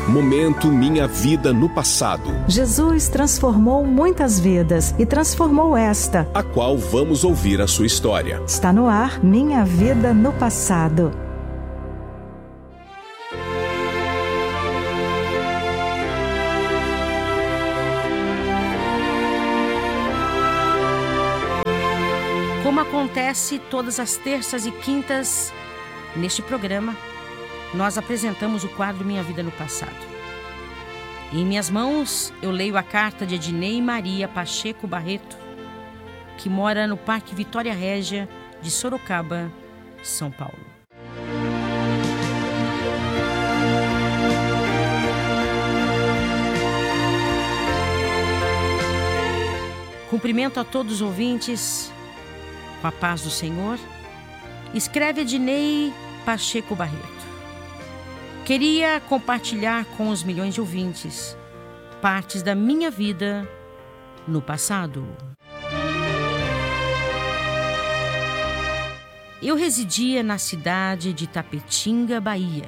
Momento Minha Vida no Passado. Jesus transformou muitas vidas e transformou esta, a qual vamos ouvir a sua história. Está no ar Minha Vida no Passado. Como acontece todas as terças e quintas, neste programa, nós apresentamos o quadro Minha Vida no Passado. Em minhas mãos, eu leio a carta de Ednei Maria Pacheco Barreto, que mora no Parque Vitória Régia de Sorocaba, São Paulo. Cumprimento a todos os ouvintes com a paz do Senhor. Escreve Ednei Pacheco Barreto. Queria compartilhar com os milhões de ouvintes partes da minha vida no passado. Eu residia na cidade de Tapetinga, Bahia.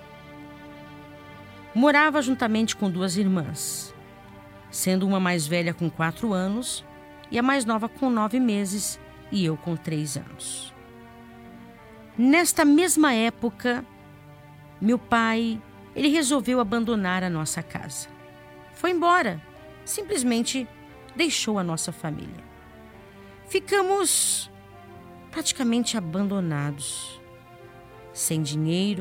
Morava juntamente com 2 irmãs, sendo uma mais velha com 4 anos e a mais nova com 9 meses e eu com 3 anos. Nesta mesma época, meu pai, ele resolveu abandonar a nossa casa. Foi embora, simplesmente deixou a nossa família. Ficamos praticamente abandonados, sem dinheiro,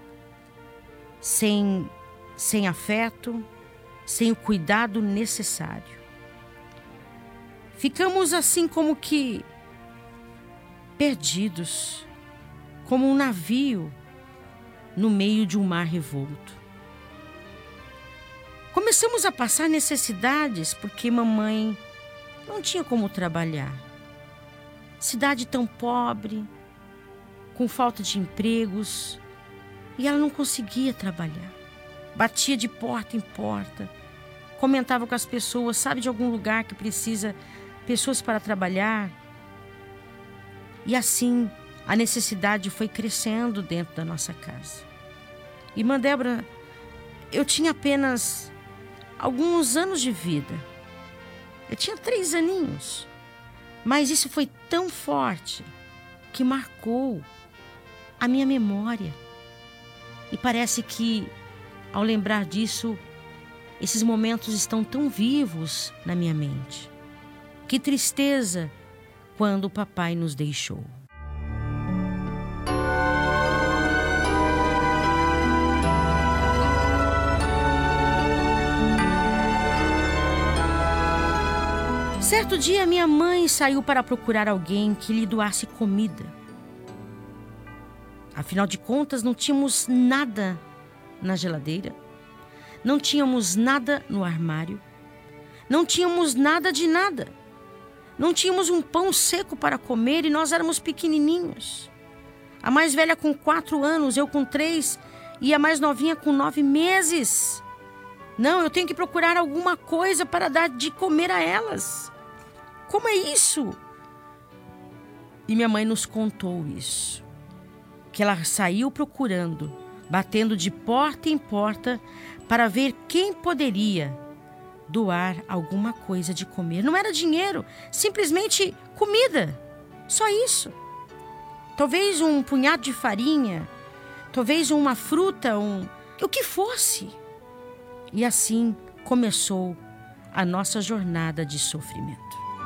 sem afeto, sem o cuidado necessário. Ficamos assim como que perdidos, como um navio no meio de um mar revolto. Começamos a passar necessidades porque mamãe não tinha como trabalhar. Cidade tão pobre, com falta de empregos, e ela não conseguia trabalhar. Batia de porta em porta, comentava com as pessoas, sabe de algum lugar que precisa pessoas para trabalhar? E assim, a necessidade foi crescendo dentro da nossa casa. Irmã Débora, eu tinha apenas alguns anos de vida. Eu tinha 3 aninhos. Mas isso foi tão forte que marcou a minha memória. E parece que, ao lembrar disso, esses momentos estão tão vivos na minha mente. Que tristeza quando o papai nos deixou. Certo dia, minha mãe saiu para procurar alguém que lhe doasse comida. Afinal de contas, não tínhamos nada na geladeira, não tínhamos nada no armário, não tínhamos nada de nada. Não tínhamos um pão seco para comer e nós éramos pequenininhos. A mais velha com 4 anos, eu com 3 e a mais novinha com 9 meses. Não, eu tenho que procurar alguma coisa para dar de comer a elas. Como é isso? E minha mãe nos contou isso. Que ela saiu procurando, batendo de porta em porta para ver quem poderia doar alguma coisa de comer. Não era dinheiro, simplesmente comida. Só isso. Talvez um punhado de farinha, talvez uma fruta, o que fosse. E assim começou a nossa jornada de sofrimento.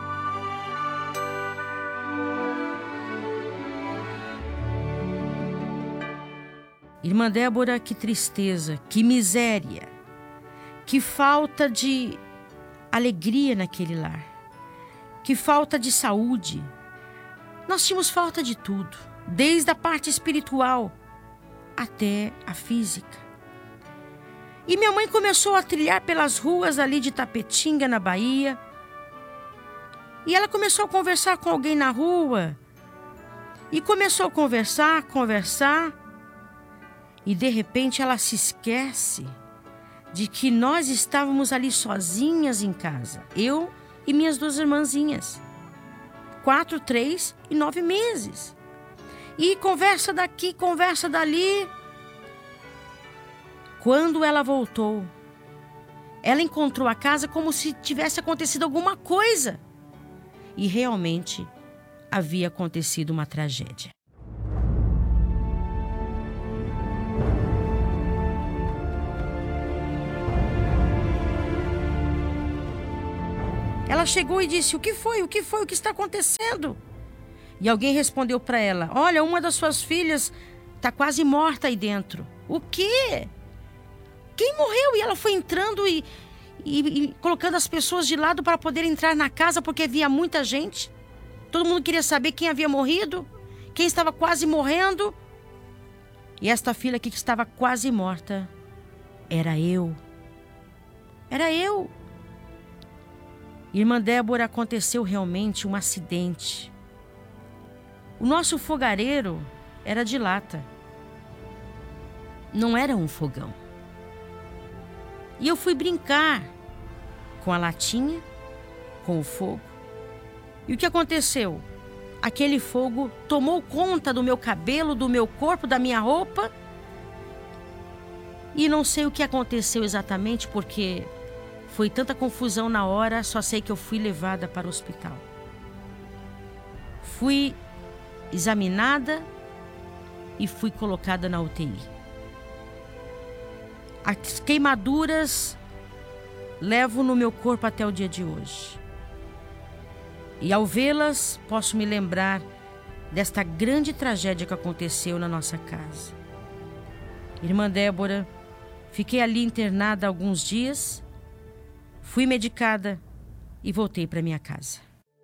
Irmã Débora, que tristeza, que miséria, que falta de alegria naquele lar, que falta de saúde. Nós tínhamos falta de tudo, desde a parte espiritual até a física. E minha mãe começou a trilhar pelas ruas ali de Tapetinga, na Bahia. E ela começou a conversar com alguém na rua. E começou a conversar. E de repente ela se esquece de que nós estávamos ali sozinhas em casa. Eu e minhas 2 irmãzinhas. 4, 3 e 9 meses. E conversa daqui, conversa dali. Quando ela voltou, ela encontrou a casa como se tivesse acontecido alguma coisa. E realmente havia acontecido uma tragédia. Ela chegou e disse: O que foi? O que foi? O que está acontecendo? E alguém respondeu para ela: Olha, uma das suas filhas está quase morta aí dentro. O quê? Quem morreu? E ela foi entrando e colocando as pessoas de lado para poder entrar na casa, porque havia muita gente. Todo mundo queria saber quem havia morrido, quem estava quase morrendo. E esta filha aqui que estava quase morta era eu. Era eu. Irmã Débora, aconteceu realmente um acidente. O nosso fogareiro era de lata. Não era um fogão. E eu fui brincar com a latinha, com o fogo. E o que aconteceu? Aquele fogo tomou conta do meu cabelo, do meu corpo, da minha roupa. E não sei o que aconteceu exatamente, porque foi tanta confusão na hora, só sei que eu fui levada para o hospital. Fui examinada e fui colocada na UTI. As queimaduras levo no meu corpo até o dia de hoje. E ao vê-las, posso me lembrar desta grande tragédia que aconteceu na nossa casa. Irmã Débora, fiquei ali internada alguns dias, fui medicada e voltei para minha casa.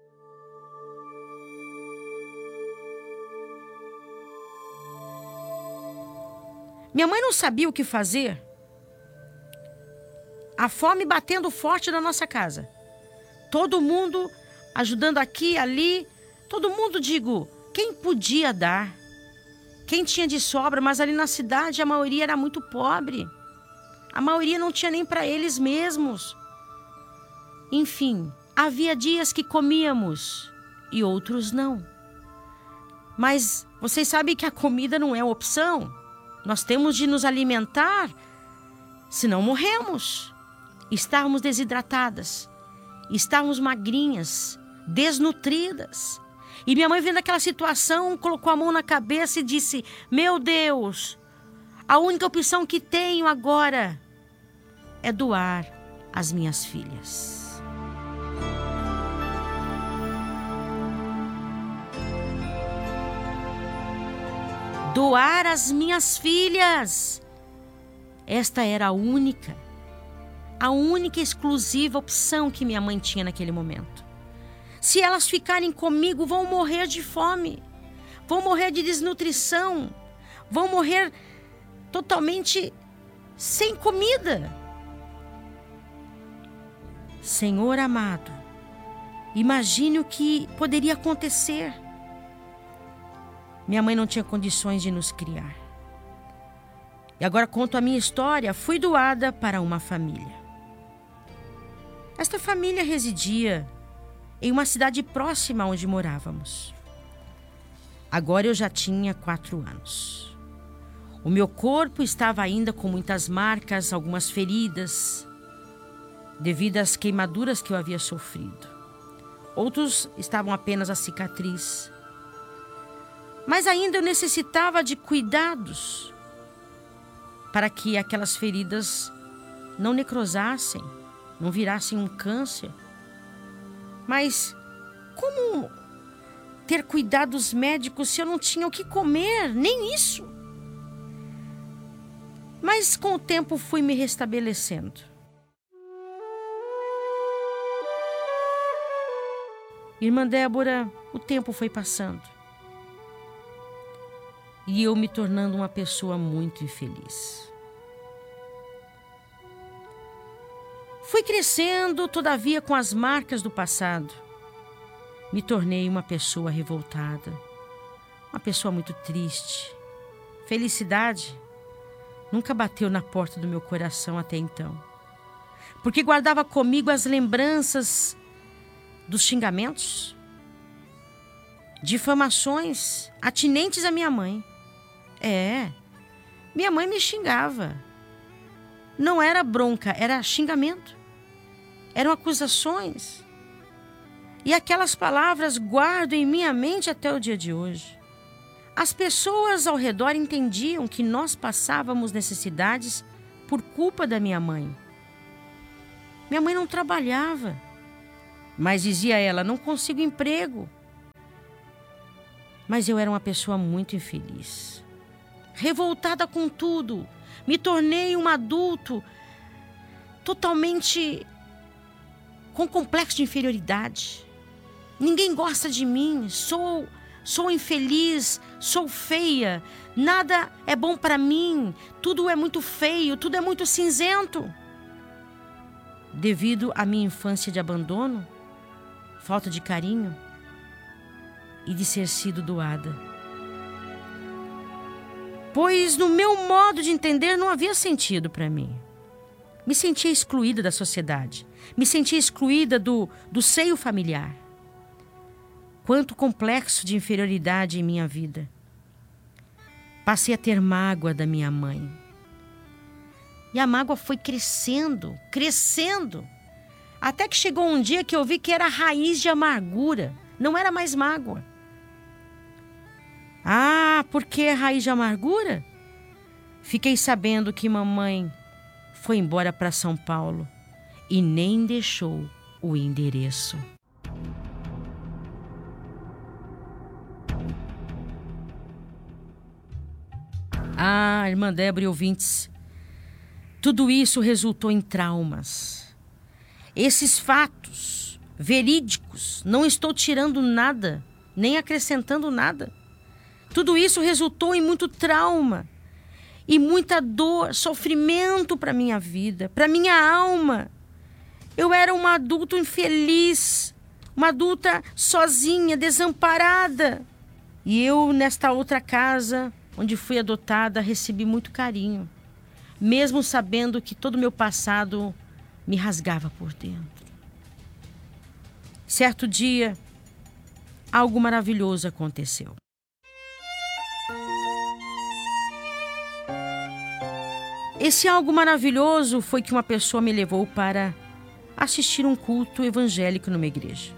Minha mãe não sabia o que fazer. A fome batendo forte na nossa casa. Todo mundo ajudando aqui e ali. Todo mundo, digo, quem podia dar. Quem tinha de sobra, mas ali na cidade a maioria era muito pobre. A maioria não tinha nem para eles mesmos. Enfim, havia dias que comíamos e outros não. Mas vocês sabem que a comida não é opção. Nós temos de nos alimentar, senão morremos. Estávamos desidratadas, estávamos magrinhas, desnutridas. E minha mãe, vendo aquela situação, colocou a mão na cabeça e disse: Meu Deus, a única opção que tenho agora é doar as minhas filhas. Doar as minhas filhas. Esta era a única e exclusiva opção que minha mãe tinha naquele momento. Se elas ficarem comigo, vão morrer de fome, vão morrer de desnutrição, vão morrer totalmente sem comida. Senhor amado, imagine o que poderia acontecer. Minha mãe não tinha condições de nos criar. E agora conto a minha história. Fui doada para uma família. Esta família residia em uma cidade próxima onde morávamos. Agora eu já tinha 4 anos. O meu corpo estava ainda com muitas marcas, algumas feridas, devido às queimaduras que eu havia sofrido. Outros estavam apenas a cicatriz. Mas ainda eu necessitava de cuidados para que aquelas feridas não necrosassem, não virassem um câncer. Mas como ter cuidados médicos se eu não tinha o que comer? Nem isso. Mas com o tempo fui me restabelecendo. Irmã Débora, o tempo foi passando. E eu me tornando uma pessoa muito infeliz. Fui crescendo, todavia, com as marcas do passado. Me tornei uma pessoa revoltada, uma pessoa muito triste. Felicidade nunca bateu na porta do meu coração até então, porque guardava comigo as lembranças dos xingamentos, difamações atinentes à minha mãe. Minha mãe me xingava. não era bronca, era xingamento. Eram acusações. E aquelas palavras guardo em minha mente até o dia de hoje. As pessoas ao redor entendiam que nós passávamos necessidades por culpa da minha mãe. Minha mãe não trabalhava, mas dizia ela, não consigo emprego. Mas eu era uma pessoa muito infeliz. Revoltada com tudo, me tornei um adulto totalmente com complexo de inferioridade. Ninguém gosta de mim, sou infeliz, sou feia, nada é bom para mim, tudo é muito feio, tudo é muito cinzento. Devido à minha infância de abandono, falta de carinho e de ser sido doada. Pois no meu modo de entender não havia sentido para mim. Me sentia excluída da sociedade, me sentia excluída do seio familiar. Quanto complexo de inferioridade em minha vida. Passei a ter mágoa da minha mãe. E a mágoa foi crescendo, crescendo. Até que chegou um dia que eu vi que era raiz de amargura. Não era mais mágoa. Ah, por que raiz de amargura? Fiquei sabendo que mamãe foi embora para São Paulo e nem deixou o endereço. Ah, irmã Débora e ouvintes, tudo isso resultou em traumas. Esses fatos verídicos, não estou tirando nada, nem acrescentando nada. Tudo isso resultou em muito trauma e muita dor, sofrimento para minha vida, para minha alma. Eu era uma adulta infeliz, uma adulta sozinha, desamparada. E eu, nesta outra casa, onde fui adotada, recebi muito carinho, mesmo sabendo que todo o meu passado me rasgava por dentro. Certo dia, algo maravilhoso aconteceu. Esse algo maravilhoso foi que uma pessoa me levou para assistir um culto evangélico numa igreja.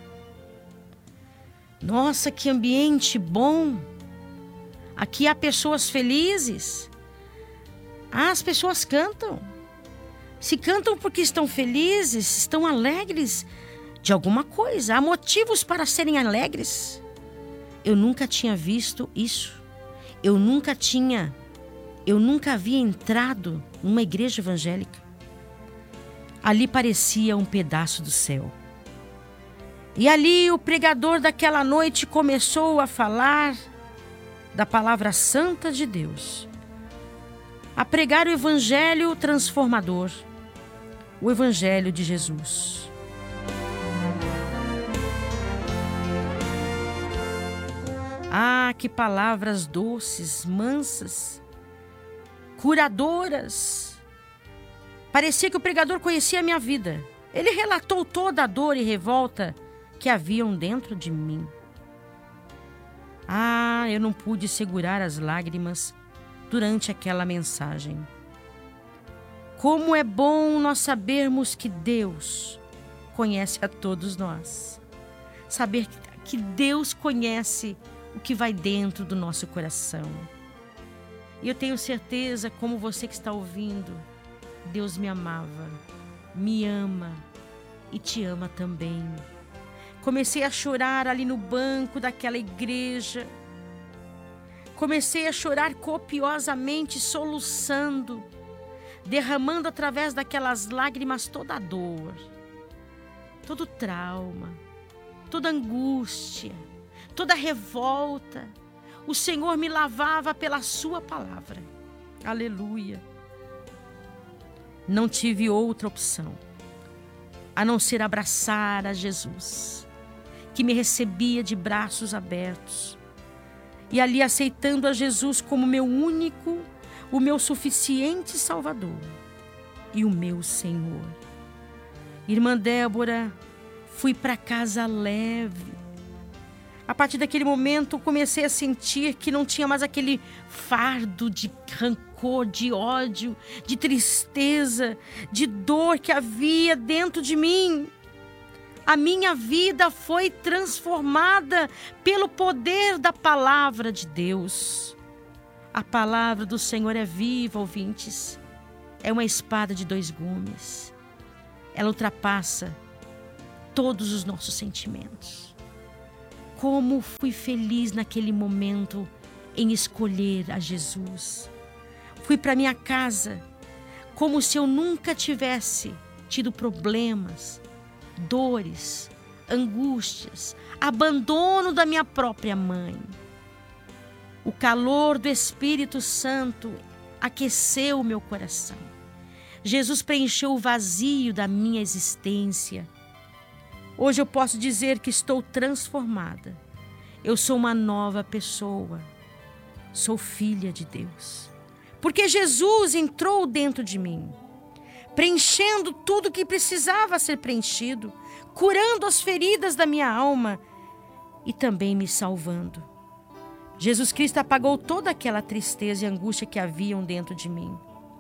Nossa, que ambiente bom! Aqui há pessoas felizes. As pessoas cantam. Se cantam porque estão felizes, estão alegres de alguma coisa. Há motivos para serem alegres. Eu nunca tinha visto isso. Eu nunca havia entrado numa igreja evangélica. Ali parecia um pedaço do céu. E ali o pregador daquela noite começou a falar da palavra santa de Deus, a pregar o evangelho transformador, o evangelho de Jesus. Ah, que palavras doces, mansas, curadoras. Parecia que o pregador conhecia a minha vida. Ele relatou toda a dor e revolta que haviam dentro de mim. Ah, eu não pude segurar as lágrimas durante aquela mensagem. Como é bom nós sabermos que Deus conhece a todos nós. Saber que Deus conhece o que vai dentro do nosso coração. E eu tenho certeza, como você que está ouvindo, Deus me amava, me ama e te ama também. Comecei a chorar ali no banco daquela igreja. Comecei a chorar copiosamente, soluçando, derramando através daquelas lágrimas toda a dor, todo o trauma, toda a angústia, toda a revolta. O Senhor me lavava pela sua palavra. Aleluia. Não tive outra opção a não ser abraçar a Jesus, que me recebia de braços abertos. E ali aceitando a Jesus como meu único, o meu suficiente Salvador e o meu Senhor. Irmã Débora, fui para casa leve. A partir daquele momento, comecei a sentir que não tinha mais aquele fardo de rancor, de ódio, de tristeza, de dor que havia dentro de mim. A minha vida foi transformada pelo poder da palavra de Deus. A palavra do Senhor é viva, ouvintes. É uma espada de 2 gumes. Ela ultrapassa todos os nossos sentimentos. Como fui feliz naquele momento em escolher a Jesus. Fui para minha casa como se eu nunca tivesse tido problemas, dores, angústias, abandono da minha própria mãe. O calor do Espírito Santo aqueceu o meu coração. Jesus preencheu o vazio da minha existência. Hoje eu posso dizer que estou transformada. Eu sou uma nova pessoa. Sou filha de Deus. Porque Jesus entrou dentro de mim, preenchendo tudo que precisava ser preenchido, curando as feridas da minha alma e também me salvando. Jesus Cristo apagou toda aquela tristeza e angústia que haviam dentro de mim.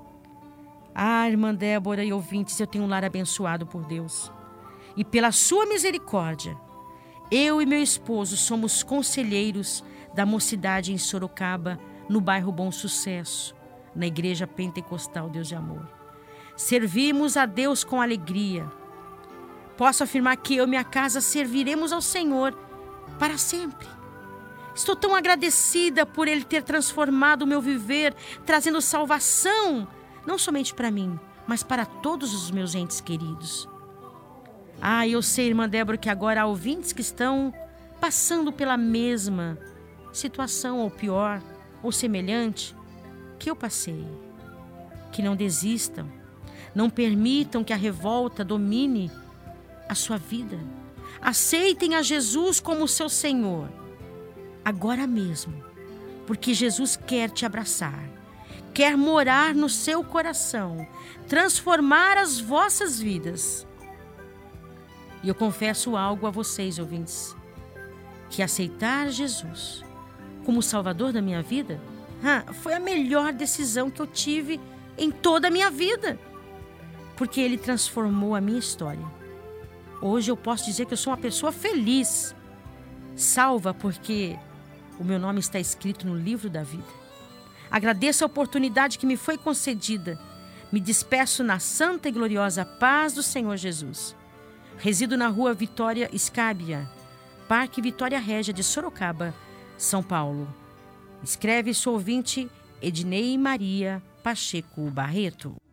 Ah, irmã Débora e ouvintes, eu tenho um lar abençoado por Deus. E pela sua misericórdia, eu e meu esposo somos conselheiros da mocidade em Sorocaba, no bairro Bom Sucesso, na Igreja Pentecostal Deus de Amor. Servimos a Deus com alegria. Posso afirmar que eu e minha casa serviremos ao Senhor para sempre. Estou tão agradecida por Ele ter transformado o meu viver, trazendo salvação, não somente para mim, mas para todos os meus entes queridos. Ah, eu sei, irmã Débora, que agora há ouvintes que estão passando pela mesma situação, ou pior, ou semelhante, que eu passei. Que não desistam, não permitam que a revolta domine a sua vida. Aceitem a Jesus como seu Senhor, agora mesmo, porque Jesus quer te abraçar, quer morar no seu coração, transformar as vossas vidas. E eu confesso algo a vocês, ouvintes, que aceitar Jesus como Salvador da minha vida foi a melhor decisão que eu tive em toda a minha vida, porque Ele transformou a minha história. Hoje eu posso dizer que eu sou uma pessoa feliz, salva porque o meu nome está escrito no livro da vida. Agradeço a oportunidade que me foi concedida. Me despeço na santa e gloriosa paz do Senhor Jesus. Resido na rua Vitória Scabia, Parque Vitória Régia de Sorocaba, São Paulo. Escreve sua ouvinte Ednei Maria Pacheco Barreto.